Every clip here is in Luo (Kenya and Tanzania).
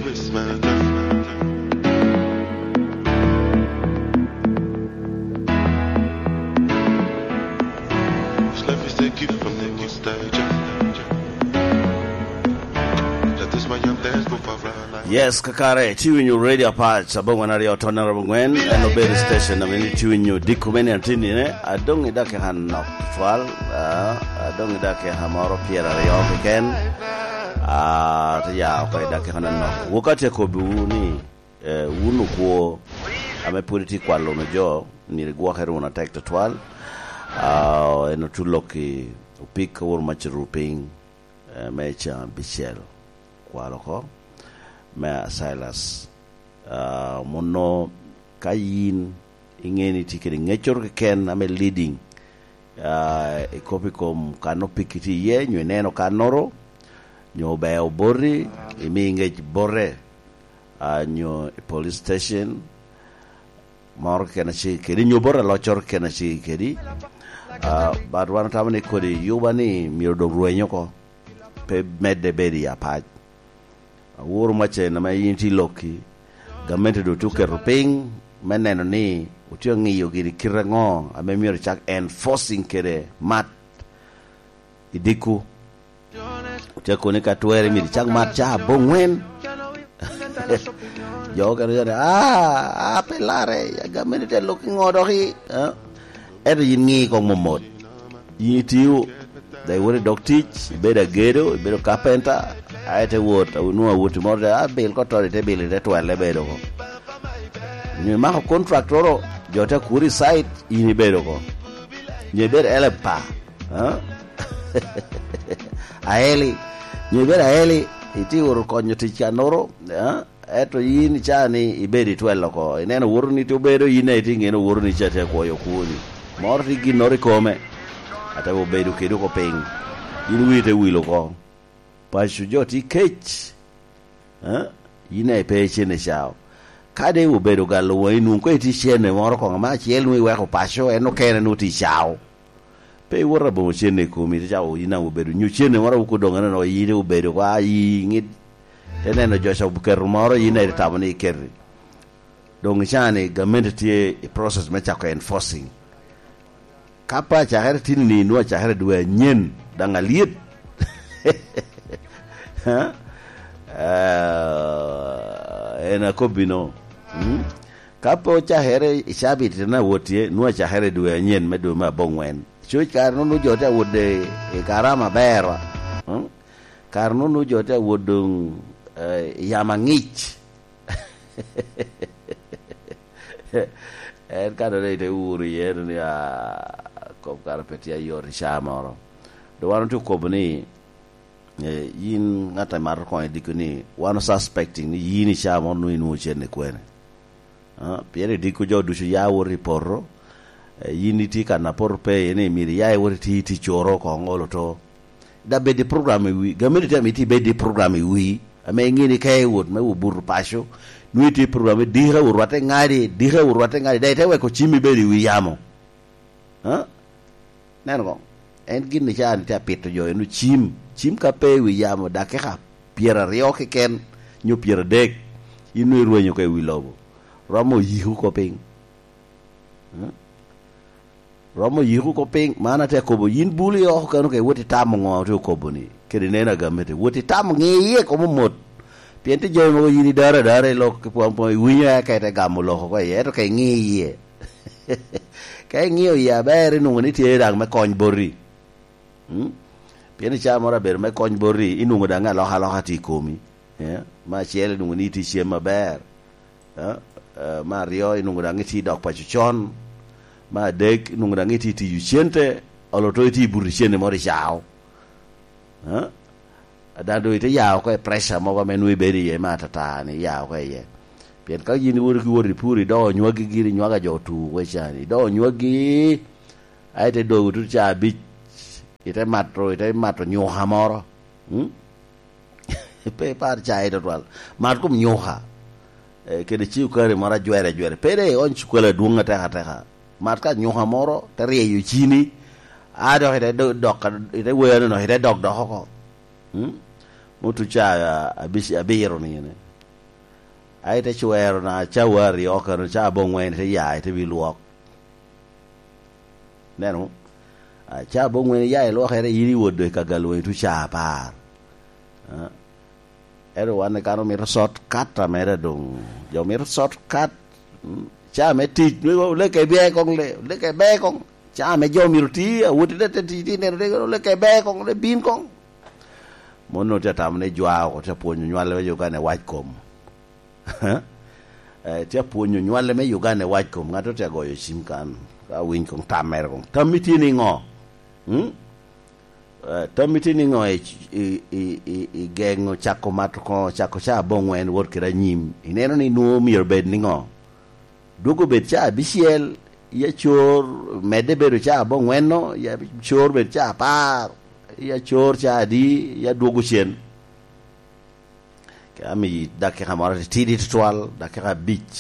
Yes, kakare, chiwinyo radio patch, abong wanario tonara bungwen, and obey station, I mean, chiwinyo dikumeni antini, adong idake han nok twal, adong idake hamoro piera reo ken, ya, okay, idake han nok. Wakati kobi uni, unu kuo, ame puriti kwa lo mejo, niliguwa heru na tekta twal, eno tuloki, upika uru machiruping, mecha bichel, kwa loko. Ma Silas mono kayin ingeni tikiri ngechor ken ame leading ikopikom kano pikiti ye nyo neno kanoro nyo bayo bori imi ngech bore nyo police station mar kena chi kedi nyo bore lochor kena chi kedi but wana tamani kodi yubani miyodo ruenyo ko pe medde bedi ya paj wuru mache na mayinti loki gamente do tuke ruping meneno ni utio ngiyo giri kirango ame miyor chak enforcing kere mat idiku utio kone katuere miri chak mat cha bongwen joga rejane pelare ya gamente te loki ngodohi edo yin ngi kong momot yinitiu they were dog teach better gero better carpenter aite wot unua wuti morde bil ko tori te bil te twale bedo ko ni ma contractoro jota kuri site ini bedo ko ni ber elepa aeli ni ber aeli iti ur konyo ti chanoro eto yini chani ibedi twelo ko ineno wuru ni to bedo yine ti ngeno wuru ni chate ko yo kuni morti gi nori kome ata wo bedo kedo ko ping yin wite wilo ko pashu joti kech yine peche ne chao kade wo bedo galo wo inu ko ti chene moro ko ma chiel wi wa ko pasho eno kene no ti chao pe wora bo chene ko mi chao yina wo bedo nyu chene moro ko dongana no yine wo bedo ko ayi ngit teneno josha buker moro yine tabani kerri dong chane gamente tie process me chako enforcing kapa chaher tinni no chaher duwe nyen dangaliet ena kobino kapo chahere isabi tena wotie no chahere duwe nyen medo ma bongwen cho karno no jota wode e karama berwa karno no jota wodung yamangich kada de uri yen ya ko karpeti ayor shamoro do wanu to kobni yin ngata mar ko dikuni wanu suspecting ni yini shamo no inu chene kwene piere diku jodu ya wori porro yini ti kana porpe ene miri ya wori ti choro ko ngolo to da be di programme wi gamedi tam ti be di programme wi ame ngini kay wot me bur pasho nuiti programme di ha urwate ngari dai tewe ko chimi be wi yamo neno en ginni chan ta pito jo enu chim ka pe wi yamo da ke ka piera rio ke ken nyu piera dek inu ruenyo ke wi lobo ramo yihu ko ping ramo yihu ko ping mana te ko bo yin buli o kanu ke woti tam ngo to ko boni ke nena gamete woti tam ngi ye ko momot piente jo mo yini dare lo ke pom winya ka te gamo lo ko ye to ke ngi ye kai ngio ya bere nungu ni tie dang me kony bori pieni cha mora ber me kony bori inungu dang alo hati komi ma chiele nungu ni ti chiema ber ma rio inungu dang ti dok pa chon ma dek nungu dang ti yuchente alo to ti buri chene mori chao adando ite yao ko pressure mo ba menui beri ye ma tata ni yao ko ye pien ka yini wori puri do nywagi giri nywaga jotu wechani do nywagi aite do tu cha bi ite matro nyoha moro pe par cha ite twal mat kum nyoha ke de chi kare mara jwere pere on chukula dunga ta mat ka nyoha moro tere yu chini ado ite dok ite wero no ite dok do ko mutu cha abisi abiro ni ne ai te chwero na chawari okano cha bongwen te ya te biluok neno cha bongwen ya lo khere yiri wodo ka galwe tu cha par ero wan kano mir sot kat mere dong jo mir sot kat cha me ti le ke be kong cha me jo mir ti wudi de ti ne le ke be kong le bin kong mono ta tam ne jwa ko ta ponyo nywale yo ka ne wach kom tia punyo nywale me Uganda wach kom ngato te goyo sim kan ka win kong tamer kong tamiti ni ngo tamiti ni ngo e gengo chako mato ko chako cha bongwen wor kira nyim ineno ni no mir bed ni ngo dugo bet cha bisiel ya chor mede beru cha bongwen no ya chor bet cha par ya chor cha di ya dugo chen ami dakika mara tidi twal dakika beach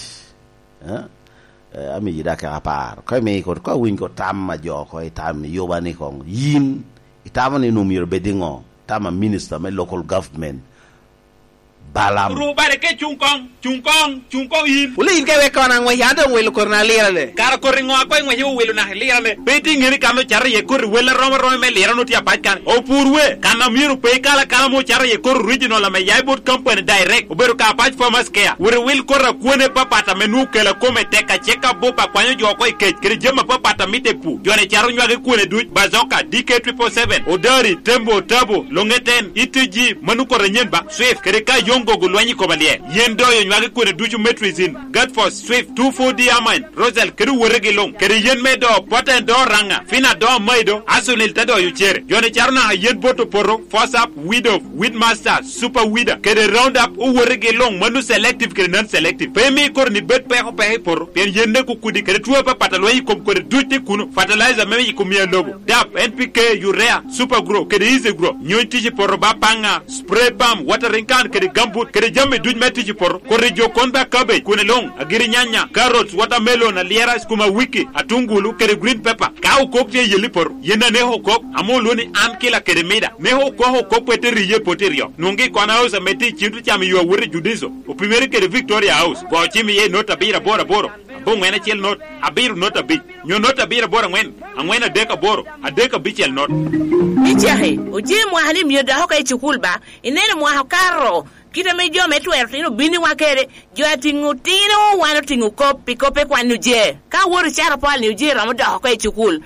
ami dakika par ko mi ko win ko tam ma jo ko tam yobani ko yin itama ni numir bedingo tama minister me local government balam ru bare ke chungkong yin uli ke we kona ngwe yando we ko na lirale kar ko ringo ko ngwe yu welu na lirale beti ngiri kamo char ye ko wela romo me lirano ti apakan o purwe kana miru pe kala mo char ye ko original la me yaibot company direct oberu ka patch farmers care wure wil ko ra kuone papata menu kala ko me teka cheka bopa kwanyo jo ko ke kiri jema papata mite pu jone charu nyage kuone du bazoka DK777 odari tembo tabo longeten itg manu ko renyen ba swift kere ka yongo gulwanyi ko balie yendo yo nyage kuone duchu metrizin Godforce Swift 24D amine Rosel kere werege long kere yen medo poten do ranga fina do maido asunil tado yu chere jone charu na yen boto poro force up widow Weedmaster super weeder kere round up u werege long manu selective kere non selective pemi kor ni bet pe poro pen yende ku kudi kere tuwa pa pataloi kom kore duti kuno fertilizer meme ikumia logo DAP NPK urea super grow kere easy grow nyonti poro ba panga spray palm watering can kere gambut kere jamme duj meti poro kore jo konda cabbage kune long agiri nyanya carrots watermelon aliera skuma wiki atungulu kere green pepper kau kokte yeli poro yenda ne hokok amoloni an kila kere meda ne hokok pete riye poterio nungi kwana house meti chintu chami yo wuri judizo o primeri kere Victoria House go chimi ye nota bira bora boro bo ngena chel not abiru nota bi nyo nota bira bora ngwen angwena deka boro adeka bichel not ichahe oje mwa hali myoda hoka ichukulba inene mwa hakaro kita mejo metwer tino bini wakere jo atingu tino wano tingu kope kwa nuje ka wori chara pal nuje ramoda hoka ichukul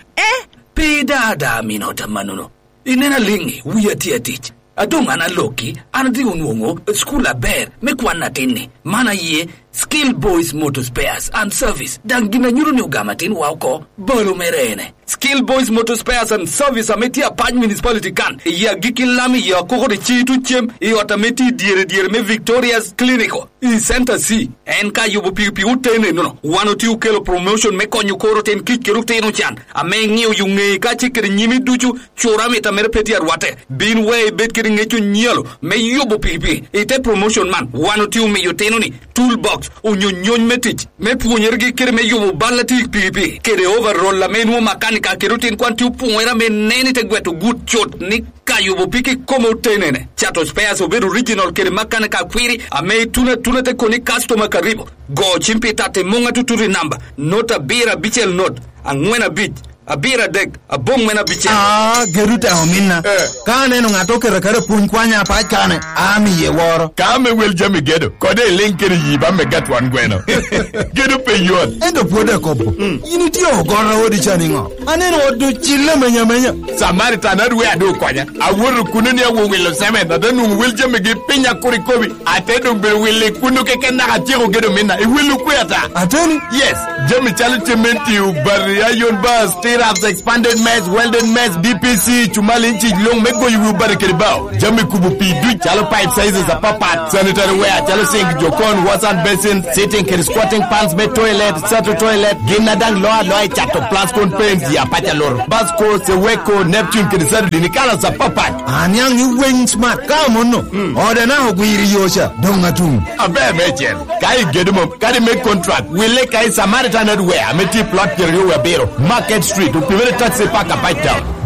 peda minota manuno inena lingi wiya tiatich adong ana loki anati unwongo school aber mekwana tini mana ye Skill Boys Motor Spares and Service dangina nyuru ni ugamatin wako bolo merene Skill Boys Motor Spares and Service ameti apaj municipality kan ya gikilami ya koko de chitu chem atameti diere me Victoria's Clinico I Center C enka yubo pipi utene no 102 kilo promotion me konyu koro ten kikeru teno chan amengi yunge ka chikere nyimi duchu chora meta merpeti arwate bin way bet kere ngechu nyelo me yubo pipi ite promotion man 102 me yoteno ni toolbox unyonyon metich me punyergi kere me yubo balati pipi kere overall la menu makanika kerutin kwanti upuera me neni te gwetu good shot ni kayubo piki komo tenene chato spares over original kere makanika kwiri ame tuna te koni customer karibu go chimpi tate monga tuturi number nota bira bichel note angwena bich abira dek abong mena bichel geruta homina kane no ngatoke rekare pun kwanya pa kane ami ye woro kame wel jami gedo kode linkere yiba me get one gweno gedo pe yon endo pode kopo initi ogora odi chaningo aneno odu chille menya Samaritan adwe adu kwanya awuru kununi awu welo seme da danu wel jami ge pinya kurikobi atedo be wele kunu keke na atiro gedo mina e welu kweta ateni yes jami challenge menti u bari ayon bas Stirrups, expanded mess, welded mess, DPC, chumali inchi long, meko yu bari keribao. Jami kubu pidu, chalo pipe sizes a papat, sanitary wear, chalo sink, jokon, wasan basin, sitting, keri squatting pants, me toilet, sato toilet, ginadang loa chato, plascon paints, ya pacha lor. Basco, seweko, Neptune, keri sadu, dinikala sa papat. Anyang yu wing smart, kamo no. Ode na hukuiri yosha, donga tung. Abe mechen, kai gedumom, kari make contract, wile kai Samaritan adwe, ameti plot keri uwe bero, Market Street, upivele taxi park a bite down.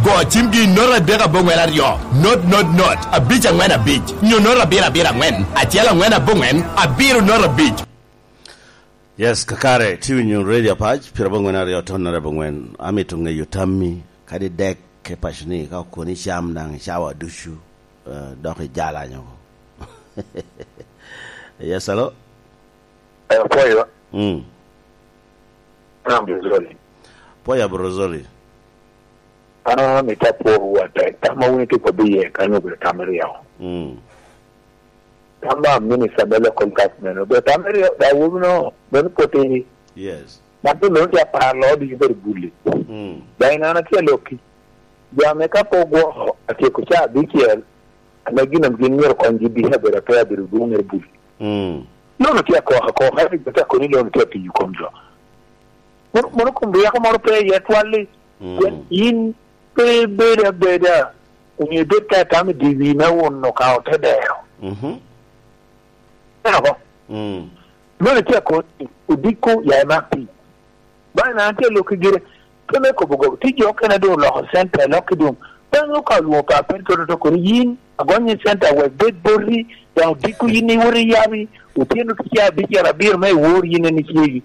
go chimgi nora dega bongwen ario not abich angwen abich nyo nora bira ngwen achiel angwen abongwen abiro nora abich. Yes, kakare tiwinyo radio page pirabongwen ario tonora bongwen amitunge yutami kadi dek ke pashni ka koni sham nang shawa dushu doki jala nyo. Yes, hello. Poyo. Poya Brozoli. Mitapo wata kama wiki kwa biye kanu kwa tamaria. Kama minister bela contact but tamaria da wuno ben kote. Yes. Matu no ya parlo di ber bulli. Daina na kia loki. Ya meka pogo ati kucha bikiel. Anagina mjinyo konji bihe bera paya biru bunger bulli. No kia ko hapi bata koni lo kia pi yukomjo. Mono kumbia kama rupe yetwali. In beda when you did that time we know no count there. No kia ko udiko ya mapi. Ba na ante lokigire keme ko bogo tijo kana do lo center lokidum. Ba no ka lo pa pento to ko yin agonye center we bed bori ya udiko yini wori yabi utieno kia bijara bir mai wori yini ni kiji.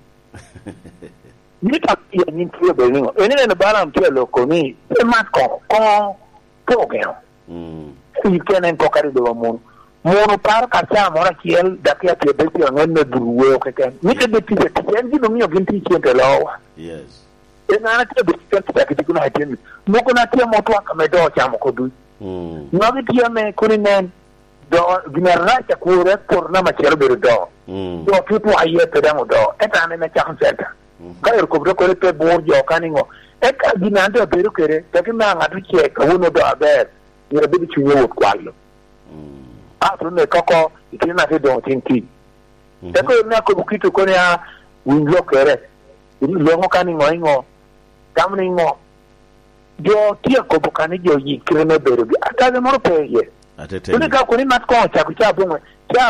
Nita ya nintuwe belingo. Enene na bala mtuwe loko ni matko kon pogeno. Ikene nkokari do mono. Mono par kacha mora kiel dakia tebeti ngene buruwe okeke. Nita beti beti enzi do mio ginti chente lawa. Yes. Ena na tia beti kenti takiti kuna hatini. Moko na tia moto akamedo chamo kodu. Nwabi tia me kuni nen do ginaracha kuwe rektor na machero beru do. Do kitu aye pedango do. Eta ane me chakun senta. Kaya rukubro kore pe borjo kaningo eka ginande beru kere taki na ngatu cheka uno do aber nira bibi chunyo kwalo afro ne koko ikina te do tinki tako na ko bukitu kone ya winjo kere longo kaningo ingo kamningo jo tia ko bukani jo yikire ne beru bi ataze moro pe ye Atete. Kuni ka kuni matko cha kucha bongwe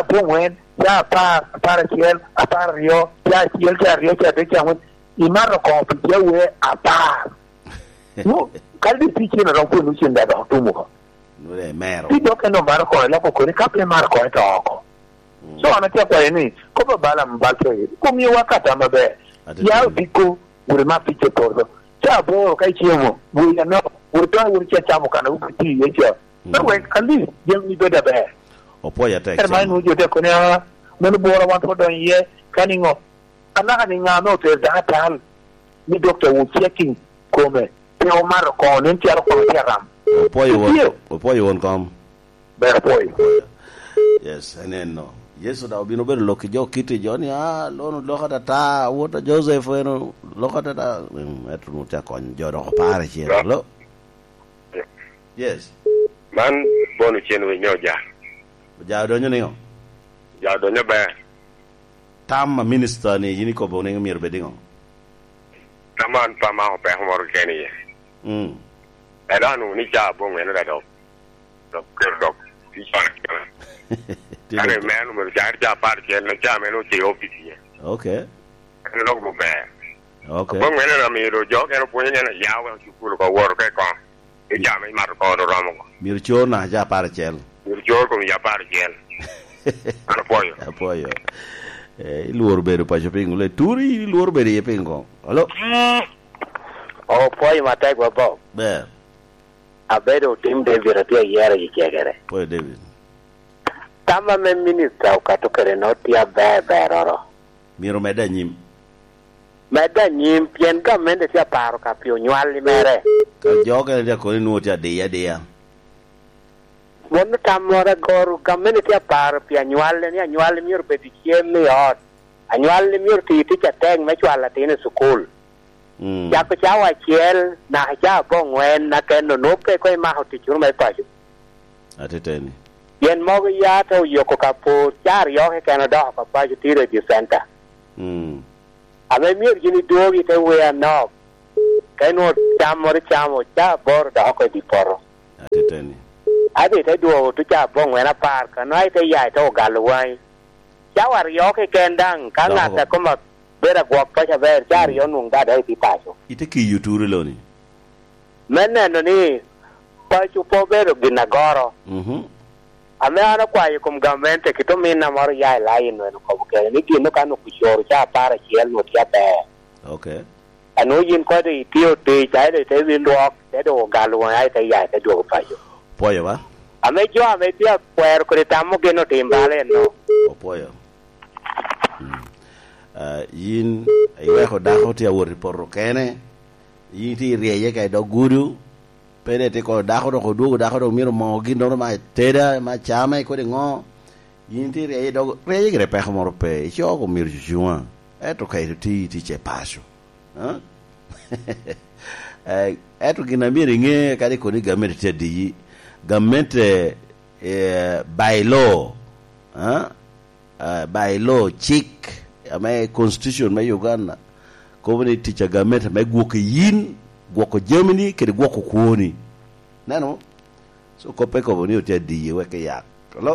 ya para kiel apar rio ya kiel ya rio ya de ya imaro ko pije we apar no kalbi piche na ronko lu chinda da tumo No le mero. ti do ke no maro ko la ko ni kaple maro ko to ko so ana tia kwa ni ko ba bala mbalto ko mi wakata mabe ya biko ure ma piche pordo cha bo kai chiemo bu ya no ure to ure cha chamo kana ukiti yecha no we kalbi jem ni beda be Opoya tek. Hermano nuju de konya menu bora wan to don ye kaningo anaka ni ngano te datal ni doctor wo checking kome te o maro ko nen ti aro ko tiaram Opoya won kom. ber boy Yes, eneno. Yesu da obino bedo loki jo kiti joni lono lokata ta wota Joseph eno lokata ta etu no ta kon jodo ko pare chero lo. Yes. Man bonu chen we nyoja. Ja do nyonyo. Ja do nyoba. Tam minister ni yini ko bone ngir bedingo. Taman pa ma pe homor keni. Edanu ni ja bon we no da do. Do kerdo. Ti sana. Ane menu mo ja par chen na ja menu ti ofisi. Okay. Ane lo mo be. Okay. Bon we na mi ro jo ke no punya na ya we su ku ko wor ke ko. E ja me mar ko do ramo. Mir chona ja par chen. Yo con ya par gel. Apoyo. Apoyo. Luor beru pa chopingo le turi luor beri e pingo. Allo. Poi matai kwa bo. Be. Abedo tim de viratia yera yikegere. Poi David. Tama me minister ukatokere notia beroro. Miro meda nyim. Meda nyim pien ka mende tia paro ka pio nywali mere. Joga dia ko ni tia dia. Mono tamora goru kamene tia paro pia nywali ni nywali mir bedi chiemi ot. Anywali mir ti cha teng me chwala tine sukul. Ya ko chawa chiel na cha bongwen na keno nope ko ma hoti churu mai paju. Ateteni. Yen mogo ya to yoko kapo char yo ke Canada pa paju tire di center. Ame mir gini dogi te we no. Keno chamo cha bor da ko di poro. Ateteni. Ade te duo tu cha bongwen na park no ai te ya to galwai. Chawar yo ke kendang kanga ta koma bera guap pa cha ber char yo nung da dai ti pajo. Ite ki yuturu loni. meneno ni pacho po bero ginagoro ame ana kwa yukum gamente kito mina maro ya lai no ko ke ni kino kanu kushoro cha para chiel no tia be okay anu yin ko de tio te chai de te win rock te do galu ai te ya te do payo pollo va ame tia puer ko tamo que no timbale no pollo yin iwe ko dako tia wori porro kene yin ti rieye kai do gudu pede te ko dako do ko dugo dako do miro mo gindo ma teda ma chama ko de ngo yin ti rieye do rieye gre pe mo pe cho ko mir juan eto kai ti che paso eto gina miri nge kadi ko ni gamet te di gamet by law by law chick ama constitution ma Uganda ko ni teacher gamet ma gwoko yin gwoko Germany kede gwoko kuoni nano so ko pe ko boni te di we ke ya lo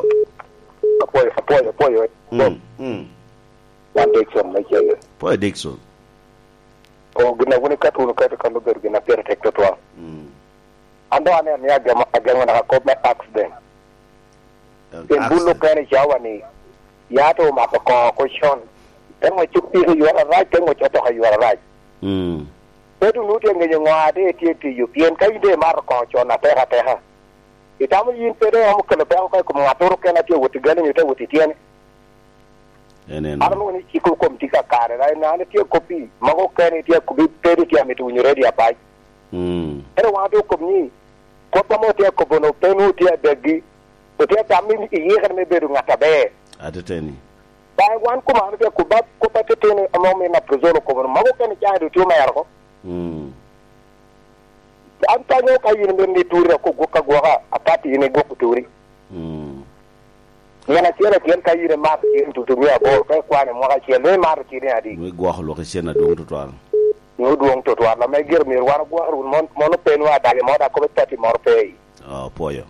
apoyo One Dixon ma jelle po Dixon o gina woni katu ka no ber gina protect to ando ane ni agama na ko me accident en bulu kane jawani ya to ma ko shon tengo chupi yo ra tengo choto yo ra bedu nuti nge ngade ti yu pien kai de mar ko chona teha itamu yin pede am ko le ko ko ngatur kana ti wuti gane ni te wuti tiene enen arno ni chiko kom tika kare na na ti kopi mago kane ti ko bi pede ti amitu ni ready apai ero wa do ko ni ko tamo ti ko bono penu ti begi to ti tammi ni yi garme bedu ngata be ateteni ba wan ko ma be ko ba ko patetene amome na prozolo ko bono mago kane ti adu ti ma yar ko antanyo kayin men ni turi ko goka goha apati ni goku turi yana tiere kien kayin ma tin tutu mi abo ko kwane mo ga chele mar tiri adi we goha lo ke sena dong total no dong total la me ger mi war go arun mon penu ada le moda ko peti mor pei apoyo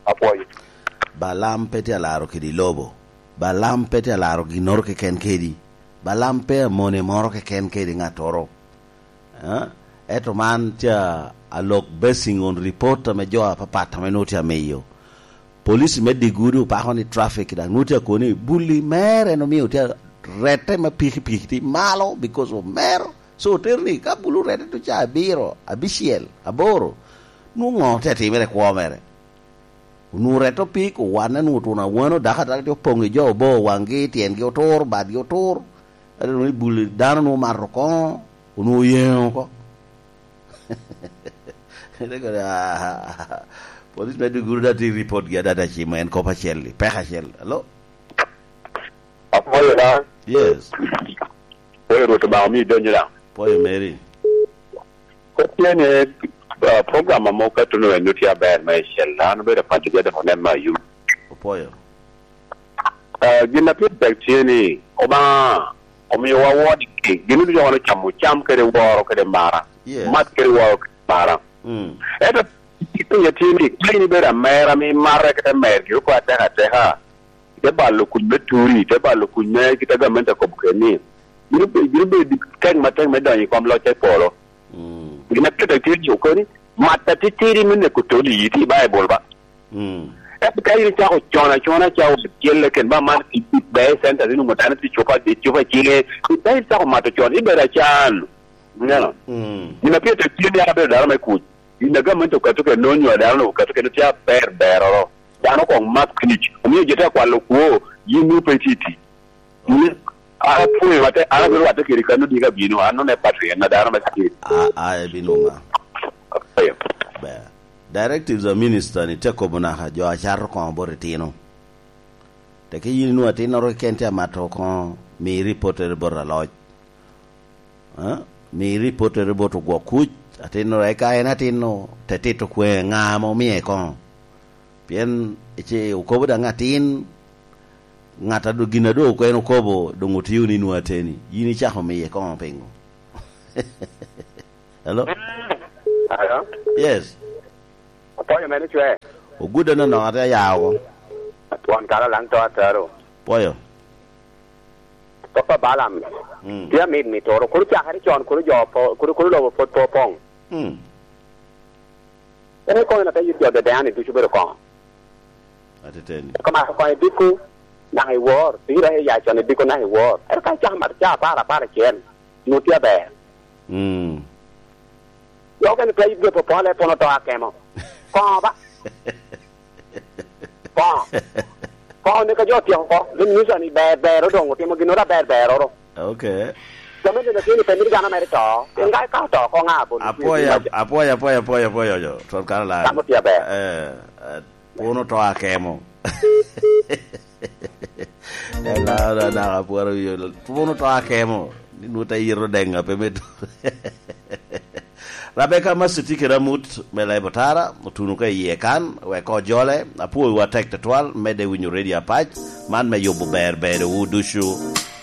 balam peti alaro ke di lobo balam peti alaro ginor ke ken kedi balam pe mone mor ke ken kedi ngatoro eto man tia alok basing on report me jo papata me notia meyo police me diguru pa honi traffic da notia ko ni bully mere no mi utia rete me piki malo because of mer so terni ka bulu rete to cha biro abisiel aboro nu ngote ti mere ko mere nu reto piko wana nu to na wono da ka to pongi jo bo wangi tien gi otor bad gi otor ado ni bully dano no marko nu yen ko police medu guru dati report dia data chima en ko pachelli peha chel hello apoyo da yes poyo to ba mi donyo da poyo mary ko tiene program mo ka to no notia ba ma shel na no be da pati da ko ma yu poyo gina pit back tiene oba omi wa wodi ke ginu jo wona cham kede woro kede mara mat kede woro mara eta ya tieni ni bera mera mi mara kete mer yo ko ata ha de ballo ku beturi de ballo ku ne kita gamenta ko bukeni ginu be kan mateng me dani kom lo che polo gina pita tieni ko ni mata titiri minne ko toli yiti bible ba eta kai ta ko chona cha jelle ken ba man ti be senta dinu motana ti chopa chile dai ta ko mata chona ibera chan ngano gina pita tieni ya be dara me ku ina gamento ka to ke nonyo dano ka to ke tia berbero dano ko mat knich mi jeta kwa lokuo yinu petiti ni a puwe wate a be wate ke rikano diga bino ano ne patri na dano ma ti bino nga ba directives of minister ni te ko bona ha jo achar ko boretino te ke yinu atino ro kente mato ko mi reporter borra loj mi reporter boto go kuch atino ai kai na tino te tito kwe ngamo mie ko pien eche ukobo da ngatin ngata do gina do ko eno kobo do ngutiu ni nuateni yini chaho mie ko pengo hello yes poyo mene chwe oguda na na ata yawo tuan kala lang to ataro poyo papa balam dia mi toro kuru cha hari chon kuru jo po kuru lo po pong ene ko na tayi do de ani du chubero ko ateten ko ma ko diku na ai wor tira he ya chane diku na ai wor er ka cha mar cha para chen nutia be yo kan play go po le pono to akemo ko ba ko ne ka jo tiang ko ni sa ni be ro dong ti mo gino ra be ro okay Kami sudah sini pendiri jangan mereka. Enggak kau tahu kau ngapun. Apoya yo. Tuan Karla. Kamu tiap Uno to akemo. Na apuaro yo. Uno to akemo. Nuta iro denga pemetu. Rabeka masiti kiramut melai botara mutunuka yekan we ko jole apu wa tek tetwal mede winyu ready apach man me yobu ber udushu